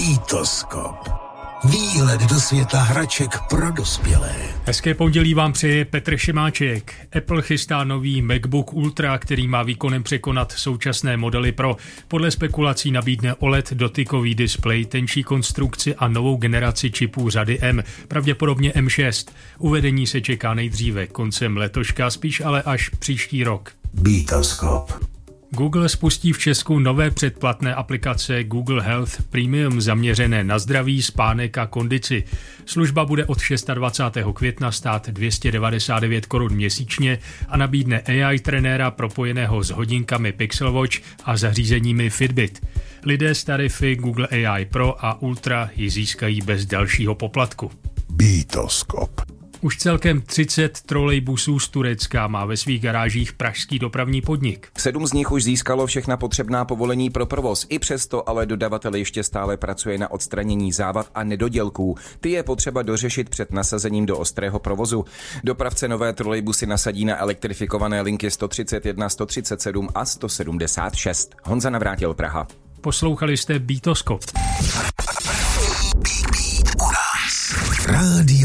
Beatoskop. Výhled do světa hraček pro dospělé. Hezké pondělí vám přeje Petr Šimáček. Apple chystá nový MacBook Ultra, který má výkonem překonat současné modely Pro. Podle spekulací nabídne OLED dotykový displej, tenčí konstrukci a novou generaci čipů řady M, pravděpodobně M6. Uvedení se čeká nejdříve koncem letoška, spíš ale až příští rok. Beatoskop. Google spustí v Česku nové předplatné aplikace Google Health Premium zaměřené na zdraví, spánek a kondici. Služba bude od 26. května stát 299 Kč měsíčně a nabídne AI trenéra propojeného s hodinkami Pixel Watch a zařízeními Fitbit. Lidé s tarify Google AI Pro a Ultra ji získají bez dalšího poplatku. Beatoskop. Už celkem 30 trolejbusů z Turecka má ve svých garážích pražský dopravní podnik. 7 z nich už získalo všechna potřebná povolení pro provoz. I přesto ale dodavatel ještě stále pracuje na odstranění závad a nedodělků. Ty je potřeba dořešit před nasazením do ostrého provozu. Dopravce nové trolejbusy nasadí na elektrifikované linky 131, 137 a 176. Honza Navrátil, Praha. Poslouchali jste Beatoskop. Rádio